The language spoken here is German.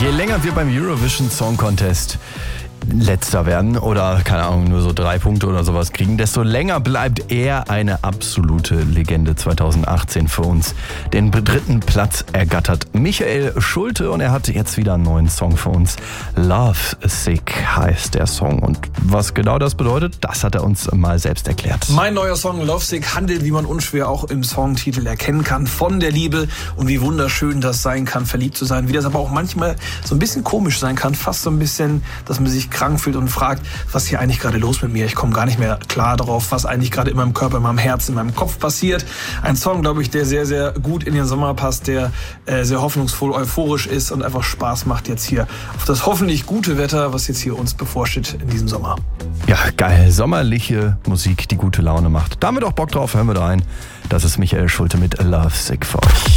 Je länger wir beim Eurovision Song Contest letzter werden oder, keine Ahnung, nur so 3 Punkte oder sowas kriegen, desto länger bleibt er eine absolute Legende. 2018 für uns den 3. Platz ergattert. Michael Schulte, und er hat jetzt wieder einen neuen Song für uns. Love Sick heißt der Song, und was genau das bedeutet, das hat er uns mal selbst erklärt. Mein neuer Song Love Sick handelt, wie man unschwer auch im Songtitel erkennen kann, von der Liebe und wie wunderschön das sein kann, verliebt zu sein, wie das aber auch manchmal so ein bisschen komisch sein kann, fast so ein bisschen, dass man sich krank fühlt und fragt, was ist hier eigentlich gerade los mit mir? Ich komme gar nicht mehr klar darauf, was eigentlich gerade in meinem Körper, in meinem Herzen, in meinem Kopf passiert. Ein Song, glaube ich, der sehr, sehr gut in den Sommer passt, der sehr hoffnungsvoll, euphorisch ist und einfach Spaß macht jetzt hier auf das hoffentlich gute Wetter, was jetzt hier uns bevorsteht in diesem Sommer. Ja, geil. Sommerliche Musik, die gute Laune macht. Damit auch Bock drauf, hören wir da rein. Das ist Michael Schulte mit Love Sick für euch.